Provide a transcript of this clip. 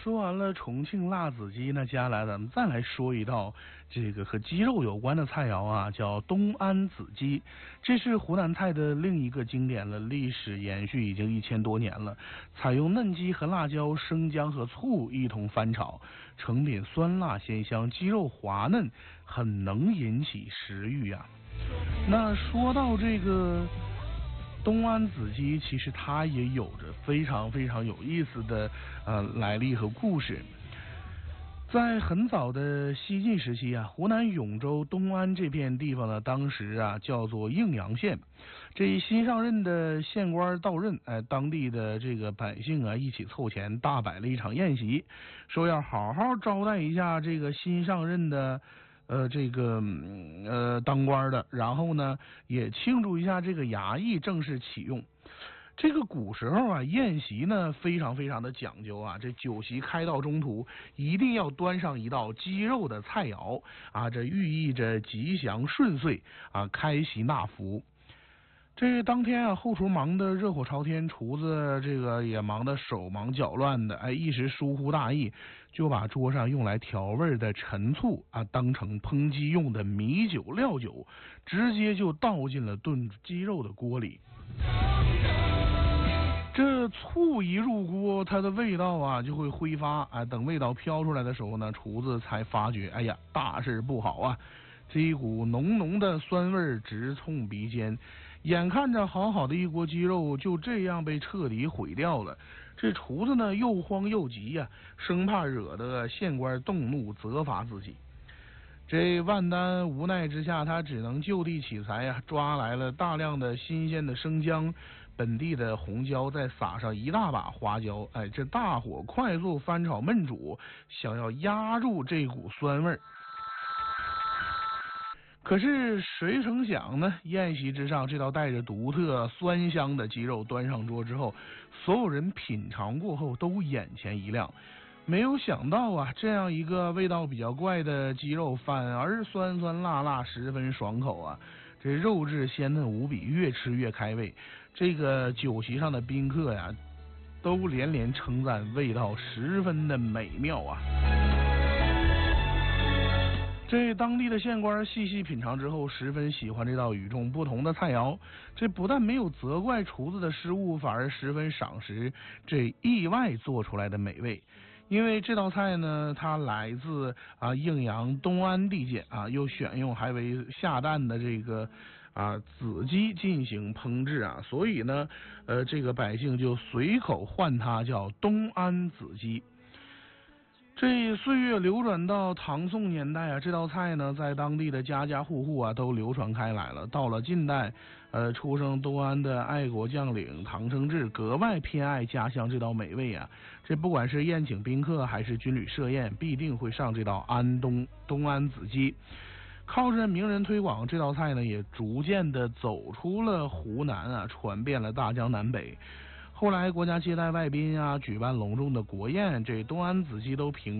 说完了重庆辣子鸡，那接下来咱们再来说一道这个和鸡肉有关的菜肴啊，叫东安子鸡。这是湖南菜的另一个经典了，历史延续已经1000多年了。采用嫩鸡和辣椒、生姜和醋一同翻炒，成品酸辣鲜香，鸡肉滑嫩，很能引起食欲啊。那说到这个东安子鸡，其实它也有着非常有意思的来历和故事。在很早的西晋时期啊，湖南永州东安这片地方呢，当时啊叫做应阳县。这新上任的县官到任，当地的这个百姓啊一起凑钱大摆了一场宴席，说要好好招待一下这个新上任的当官的，然后呢也庆祝一下这个衙役正式启用。这个古时候啊，宴席呢非常的讲究啊，这酒席开到中途，一定要端上一道鸡肉的菜肴啊，这寓意着吉祥顺遂啊，开席纳福。这当天啊，后厨忙得热火朝天，厨子这个也忙得手忙脚乱的，一时疏忽大意，就把桌上用来调味的陈醋啊，当成烹鸡用的米酒、料酒，直接就倒进了炖鸡肉的锅里。这醋一入锅，它的味道啊就会挥发啊。等味道飘出来的时候呢，厨子才发觉，哎呀，大事不好啊！这一股浓的酸味直冲鼻尖，眼看着好的一锅鸡肉就这样被彻底毁掉了。这厨子呢又慌又急呀，生怕惹得县官动怒责罚自己。这万般无奈之下，他只能就地取材啊，抓来了大量的新鲜的生姜、本地的红椒，再撒上一大把花椒，这大火快速翻炒焖煮，想要压住这股酸味儿。可是谁成想呢？宴席之上，这道带着独特酸香的鸡肉端上桌之后，所有人品尝过后都眼前一亮。没有想到啊，这样一个味道比较怪的鸡肉，反而酸辣，十分爽口啊！这肉质鲜嫩无比，越吃越开胃。这个酒席上的宾客呀，都连称赞味道十分的美妙啊！这当地的县官细品尝之后，十分喜欢这道与众不同的菜肴。这不但没有责怪厨子的失误，反而十分赏识这意外做出来的美味。因为这道菜呢，它来自应阳东安地界啊，又选用还为下蛋的这个子鸡进行烹制啊，所以呢，这个百姓就随口唤它叫东安子鸡。这岁月流转到唐宋年代啊，这道菜呢，在当地的家户啊都流传开来了。到了近代，出生东安的爱国将领唐生智格外偏爱家乡这道美味啊。这不管是宴请宾客还是军旅设宴，必定会上这道东安子鸡。靠着名人推广，这道菜呢也逐渐的走出了湖南啊，传遍了大江南北。后来国家接待外宾啊，举办隆重的国宴，这东安子鸡都评